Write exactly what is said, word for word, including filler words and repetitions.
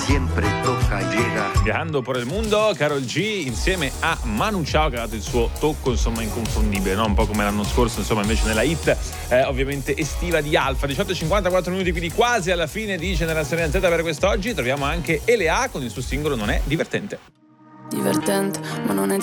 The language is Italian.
siempre toca llegar. Viajando por il mondo, Karol G insieme a Manu Chao, che ha dato il suo tocco insomma inconfondibile, no? Un po' come l'anno scorso insomma invece nella hit eh, ovviamente estiva di Alfa. diciotto e cinquantaquattro minuti, quindi quasi alla fine di Generazione Z per quest'oggi. Troviamo anche Elea con il suo singolo Non è divertente. Divertente, ma non è